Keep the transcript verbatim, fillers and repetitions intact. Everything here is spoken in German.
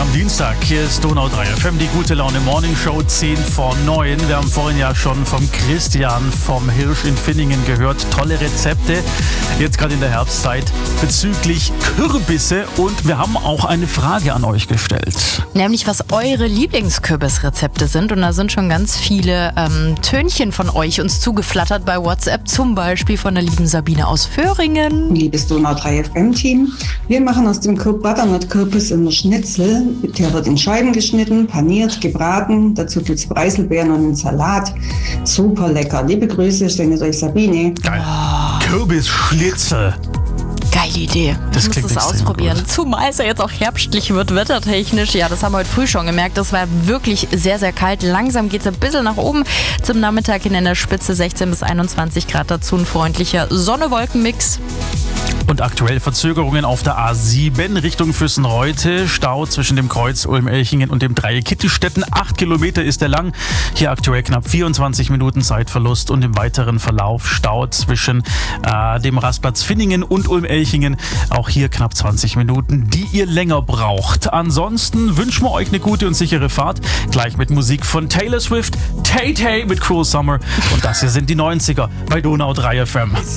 am Dienstag. Hier ist Donau drei F M, die gute Laune Morning Show, zehn vor neun. Wir haben vorhin ja schon vom Christian vom Hirsch in Finningen gehört. Tolle Rezepte, jetzt gerade in der Herbstzeit, bezüglich Kürbisse. Und wir haben auch eine Frage an euch gestellt. Nämlich, was eure Lieblingskürbisrezepte sind. Und da sind schon ganz viele ähm, Tönchen von euch uns zugeflattert bei WhatsApp. Zum Beispiel von der lieben Sabine aus Föhringen. Liebes Donau drei F M-Team, wir machen aus dem Butternut-Kürbis immer Schnitzel. Der wird in Scheiben geschnitten, paniert, gebraten. Dazu gibt es Preiselbeeren und einen Salat. Super lecker. Liebe Grüße, sendet euch Sabine. Geil. Oh. Kürbisschnitzel. Geile Idee. Das ich muss klingt das ausprobieren. gut. Zumal es ja jetzt auch herbstlich wird, wettertechnisch. Ja, das haben wir heute früh schon gemerkt. Das war wirklich sehr, sehr kalt. Langsam geht es ein bisschen nach oben. Zum Nachmittag hin in der Spitze sechzehn bis einundzwanzig Grad. Dazu ein freundlicher Sonne-Wolken-Mix. Und aktuell Verzögerungen auf der A sieben Richtung Füssenreute. Stau zwischen dem Kreuz Ulm-Elchingen und dem Dreieck Kittelstetten. Acht Kilometer ist er lang. Hier aktuell knapp vierundzwanzig Minuten Zeitverlust und im weiteren Verlauf Stau zwischen äh, dem Rastplatz Finningen und Ulm-Elchingen. Auch hier knapp zwanzig Minuten, die ihr länger braucht. Ansonsten wünschen wir euch eine gute und sichere Fahrt. Gleich mit Musik von Taylor Swift, Tay Tay mit Cruel Summer. Und das hier sind die neunziger bei Donau drei F M.